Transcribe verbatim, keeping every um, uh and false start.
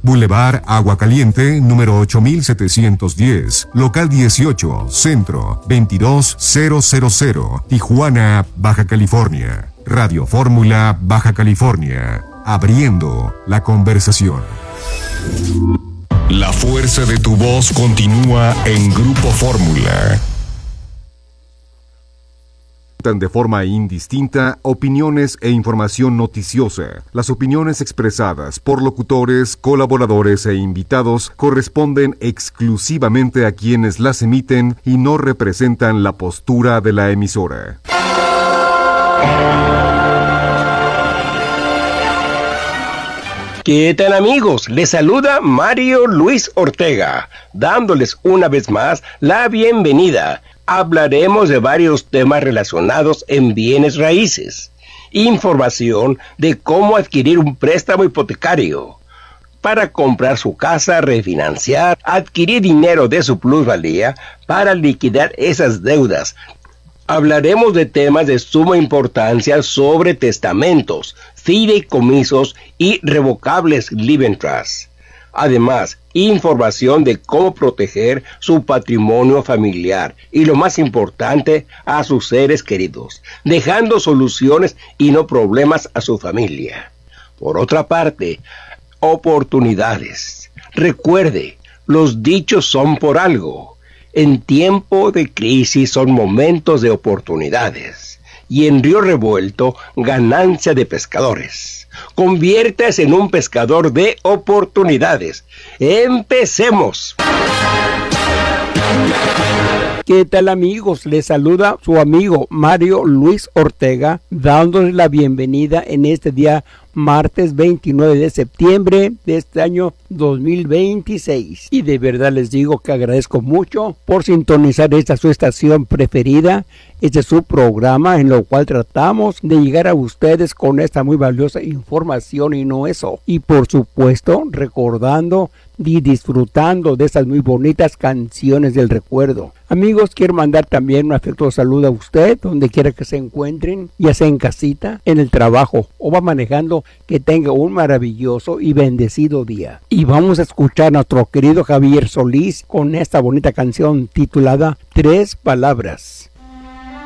Boulevard Agua Caliente, número ocho mil setecientos diez, local dieciocho, Centro, veintidós mil, Tijuana, Baja California. Radio Fórmula, Baja California. Abriendo la conversación. La fuerza de tu voz continúa en Grupo Fórmula. De forma indistinta, opiniones e información noticiosa. Las opiniones expresadas por locutores, colaboradores e invitados corresponden exclusivamente a quienes las emiten y no representan la postura de la emisora. ¿Qué tal, amigos? Les saluda Mario Luis Ortega, dándoles una vez más la bienvenida. Hablaremos de varios temas relacionados en bienes raíces, información de cómo adquirir un préstamo hipotecario para comprar su casa, refinanciar, adquirir dinero de su plusvalía para liquidar esas deudas. Hablaremos de temas de suma importancia sobre testamentos, fideicomisos y revocables living trusts. Además, información de cómo proteger su patrimonio familiar y, lo más importante, a sus seres queridos, dejando soluciones y no problemas a su familia. Por otra parte, oportunidades. Recuerde, los dichos son por algo. En tiempo de crisis son momentos de oportunidades. Y en río revuelto, ganancia de pescadores. Conviértase en un pescador de oportunidades. ¡Empecemos! ¿Qué tal, amigos? Les saluda su amigo Mario Luis Ortega, dándoles la bienvenida en este día martes veintinueve de septiembre de este año dos mil veintiséis. Y de verdad les digo que agradezco mucho por sintonizar esta su estación preferida. Este es su programa en lo cual tratamos de llegar a ustedes con esta muy valiosa información y no eso. Y por supuesto recordando y disfrutando de estas muy bonitas canciones del recuerdo. Amigos, quiero mandar también un afectuoso saludo a usted, donde quiera que se encuentren, ya sea en casita, en el trabajo o va manejando, que tenga un maravilloso y bendecido día. Y vamos a escuchar a nuestro querido Javier Solís con esta bonita canción titulada Tres Palabras.